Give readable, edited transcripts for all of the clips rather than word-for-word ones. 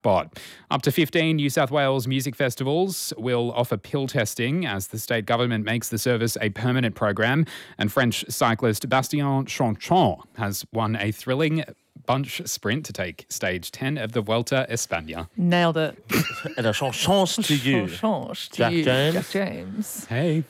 bot. Up to 15 New South Wales music festivals will offer pill testing as the state government makes the service a permanent program. And French cyclist Bastien Chanchon has won a thrilling bunch sprint to take stage 10 of the Vuelta a España. Nailed it. And a chance to you. Jack James. Jack James. Hey.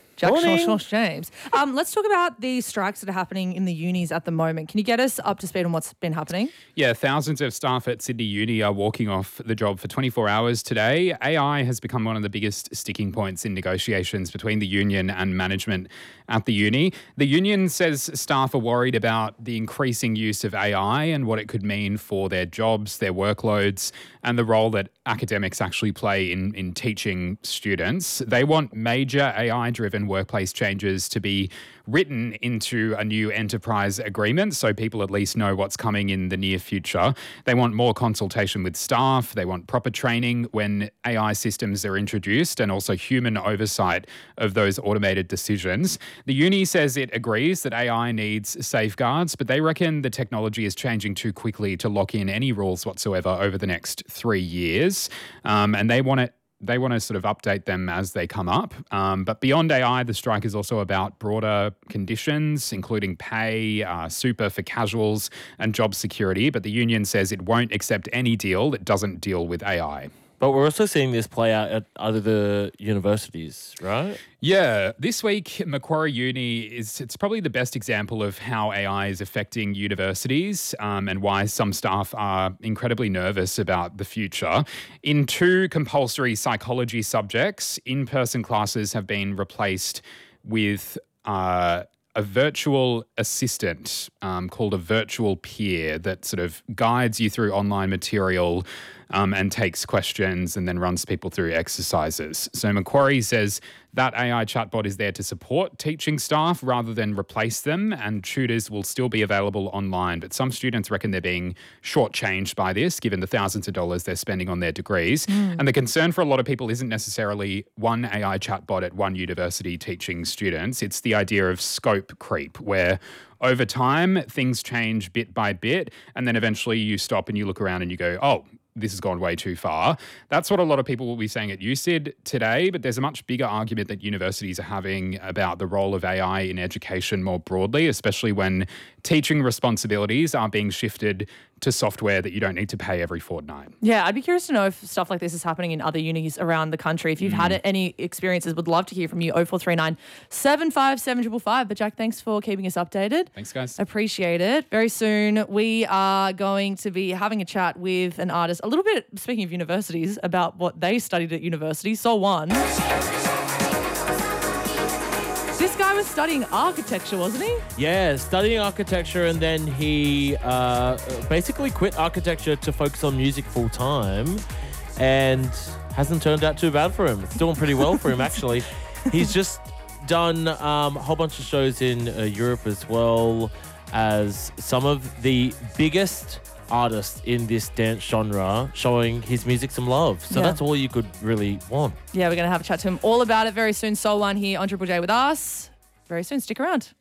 James. Let's talk about the strikes that are happening in the unis at the moment. Can you get us up to speed on what's been happening? Yeah, thousands of staff at Sydney Uni are walking off the job for 24 hours today. AI has become one of the biggest sticking points in negotiations between the union and management at the uni. The union says staff are worried about the increasing use of AI and what it could mean for their jobs, their workloads, and the role that academics actually play in teaching students. They want major AI-driven workplace changes to be written into a new enterprise agreement so people at least know what's coming in the near future. They want more consultation with staff. They want proper training when AI systems are introduced and also human oversight of those automated decisions. The uni says it agrees that AI needs safeguards, but they reckon the technology is changing too quickly to lock in any rules whatsoever over the next 3 years. And they want to sort of update them as they come up. But beyond AI, the strike is also about broader conditions, including pay, super for casuals, and job security. But the union says it won't accept any deal that doesn't deal with AI. But we're also seeing this play out at other universities, right? Yeah, this week Macquarie Uni it's probably the best example of how AI is affecting universities and why some staff are incredibly nervous about the future. In 2 compulsory psychology subjects, in-person classes have been replaced with a virtual assistant called a virtual peer that sort of guides you through online material and takes questions and then runs people through exercises. So Macquarie says that AI chatbot is there to support teaching staff rather than replace them, and tutors will still be available online. But some students reckon they're being shortchanged by this, given the thousands of dollars they're spending on their degrees. And the concern for a lot of people isn't necessarily one AI chatbot at one university teaching students. It's the idea of scope creep, where over time things change bit by bit, and then eventually you stop and you look around and you go, oh, this has gone way too far. That's what a lot of people will be saying at USyd today, but there's a much bigger argument that universities are having about the role of AI in education more broadly, especially when teaching responsibilities are being shifted to software that you don't need to pay every fortnight. Yeah, I'd be curious to know if stuff like this is happening in other unis around the country. If you've had any experiences, would love to hear from you. 0439 757 555. But Jack, thanks for keeping us updated. Thanks, guys. Appreciate it. Very soon we are going to be having a chat with an artist, a little bit, speaking of universities, about what they studied at university. So one. This guy was studying architecture, wasn't he? Yeah, studying architecture, and then he basically quit architecture to focus on music full time, and hasn't turned out too bad for him. It's doing pretty well for him, actually. He's just done a whole bunch of shows in Europe as well as some of the biggest artist in this dance genre, showing his music some love. So that's all you could really want. Yeah, we're going to have a chat to him all about it very soon. Soul One here on Triple J with us. Very soon. Stick around.